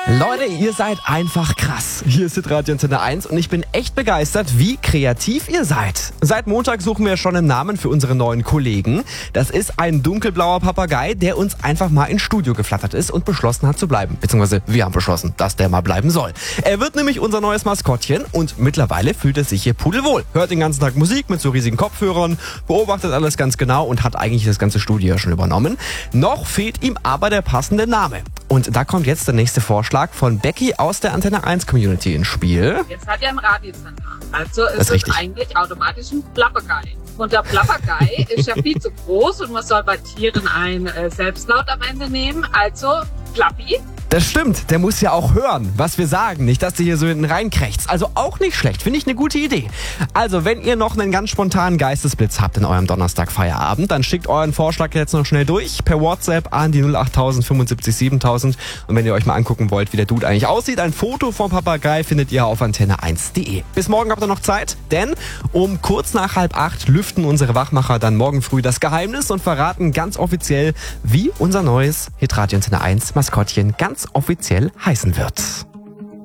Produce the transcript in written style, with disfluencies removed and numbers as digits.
Leute, ihr seid einfach krass. Hier ist Radio Antenne 1 und ich bin echt begeistert, wie kreativ ihr seid. Seit Montag suchen wir schon einen Namen für unsere neuen Kollegen. Das ist ein dunkelblauer Papagei, der uns einfach mal ins Studio geflattert ist und beschlossen hat zu bleiben. Beziehungsweise wir haben beschlossen, dass der mal bleiben soll. Er wird nämlich unser neues Maskottchen und mittlerweile fühlt er sich hier pudelwohl. Hört den ganzen Tag Musik mit so riesigen Kopfhörern, beobachtet alles ganz genau und hat eigentlich das ganze Studio ja schon übernommen. Noch fehlt ihm aber der passende Name. Und da kommt jetzt der nächste Vorschlag von Becky aus der Antenne 1 Community ins Spiel. Jetzt hat er einen Radiosender. Also ist Das ist es richtig. eigentlich automatisch ein Plappergei. Und der Plappergei ist ja viel zu groß und man soll bei Tieren ein Selbstlaut am Ende nehmen. Also Plappi. Das stimmt, der muss ja auch hören, was wir sagen. Nicht, dass der hier so hinten reinkrächzt. Also auch nicht schlecht, finde ich eine gute Idee. Also, wenn ihr noch einen ganz spontanen Geistesblitz habt in eurem Donnerstag-Feierabend, dann schickt euren Vorschlag jetzt noch schnell durch per WhatsApp an die 08000 75 7000. Und wenn ihr euch mal angucken wollt, wie der Dude eigentlich aussieht, ein Foto vom Papagei findet ihr auf antenne1.de. Bis morgen habt ihr noch Zeit, denn um kurz nach 7:30 lüften unsere Wachmacher dann morgen früh das Geheimnis und verraten ganz offiziell, wie unser neues Hitradio Antenne 1 Maskottchen ganz offiziell heißen wird.